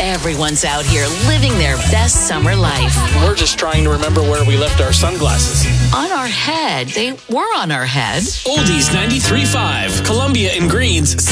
Everyone's out here living their best summer life. We're just trying to remember where we left our sunglasses. On our head. They were on our head. Oldies 93.5, Columbia and Greens.